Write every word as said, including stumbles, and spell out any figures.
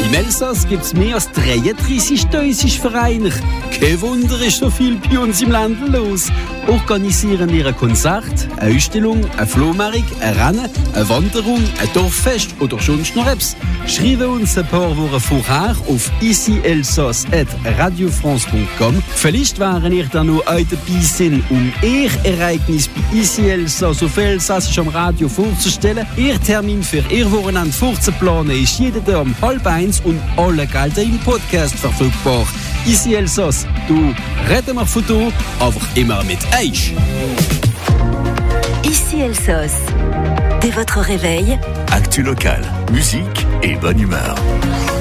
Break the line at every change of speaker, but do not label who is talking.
Im Elsass gibt es mehr als dreiunddreißigtausend Vereine. Kein Wunder, ist so viel bei uns im Land los. Organisieren wir ein Konzert, eine Ausstellung, ein Flohmarkt, ein Rennen, eine Wanderung, ein Dorffest oder sonst noch etwas? Schreibe uns ein paar Wochen vorher auf ici elsass at radio france punkt com. Vielleicht wären ihr dann noch auch dabei sind, um ihr Ereignis bei ici Elsass auf Elsassisch am Radio vorzustellen. Ihr Termin für ihr Wochenende vorzuplanen ist jeden Tag um halb eins und alle Gelder im Podcast verfügbar. Ici Elsass, du reden wir von du, einfach immer mit Eich.
Ici Elsass, dès votre réveil,
actu local, musique et bonne humeur.